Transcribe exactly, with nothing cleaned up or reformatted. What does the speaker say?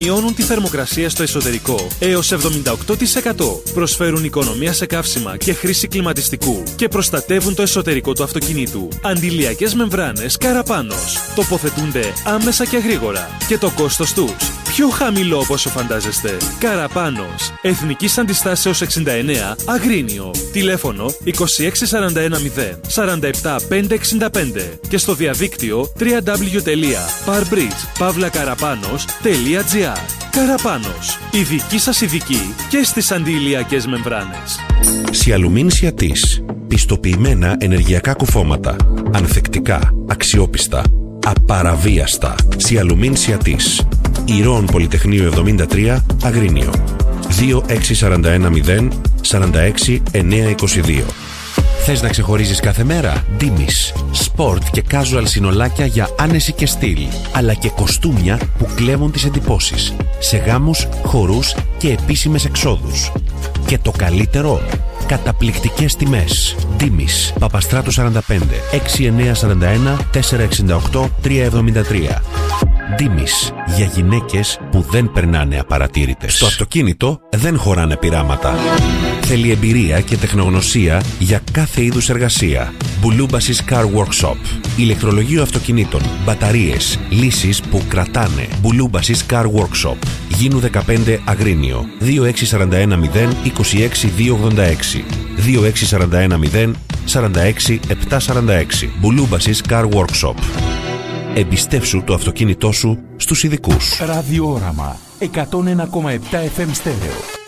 Μειώνουν τη θερμοκρασία στο εσωτερικό έως εβδομήντα οκτώ τοις εκατό. Προσφέρουν οικονομία σε καύσιμα και χρήση κλιματιστικού και προστατεύουν το εσωτερικό του αυτοκινήτου. Αντιλιακές μεμβράνες Καραπάνος. Τοποθετούνται άμεσα και γρήγορα. Και το κόστος τους πιο χαμηλό από όσο φαντάζεστε. Καραπάνος. Εθνικής Αντιστάσεως εξήντα εννέα, Αγρίνιο. Τηλέφωνο είκοσι έξι σαράντα ένα μηδέν σαράντα επτά πεντακόσια εξήντα πέντε και στο διαδίκτυο double-u double-u double-u τελεία parbridge παύλα καραπάνος τελεία τζι άρ. Καραπάνος. Η δική σας ειδική και στις αντιηλιακές μεμβράνες. Σιαλουμίνσια της. Πιστοποιημένα ενεργειακά κουφώματα. Ανθεκτικά, αξιόπιστα, απαραβίαστα. Σιαλουμίνσια της. Ηρώων Πολυτεχνείου εβδομήντα τρία, Αγρίνιο. δύο έξι σαράντα ένα μηδέν σαράντα έξι εννιακόσια είκοσι δύο. Θες να ξεχωρίζεις κάθε μέρα? Ντίμης. Σπορτ και casual συνολάκια για άνεση και στυλ, αλλά και κοστούμια που κλέβουν τις εντυπώσεις σε γάμους, χορούς και επίσημες εξόδους. Και το καλύτερο, καταπληκτικές τιμές. Ντίμης. Παπαστράτου σαράντα πέντε, έξι εννιακόσια σαράντα ένα, τετρακόσια εξήντα οκτώ, τριακόσια εβδομήντα τρία. Ντίμης. Για γυναίκες που δεν περνάνε απαρατήρητες. Στο αυτοκίνητο δεν χωράνε πειράματα. Θέλει εμπειρία και τεχνογνωσία για κάθε είδους εργασία. Μπουλούμπασης Car Workshop. Ηλεκτρολογείο αυτοκινήτων, μπαταρίες, λύσεις που κρατάνε. Μπουλούμπασης Car Workshop. Γίνου δεκαπέντε, Αγρίνιο. δύο έξι σαράντα ένα μηδέν είκοσι έξι διακόσια ογδόντα έξι. δύο έξι σαράντα ένα μηδέν σαράντα έξι επτακόσια σαράντα έξι. Μπουλούμπασης Car Workshop. Εμπιστεύσου το αυτοκίνητό σου στους ειδικούς. Ραδιόραμα εκατόν ένα κόμμα επτά εφ εμ στέρεο.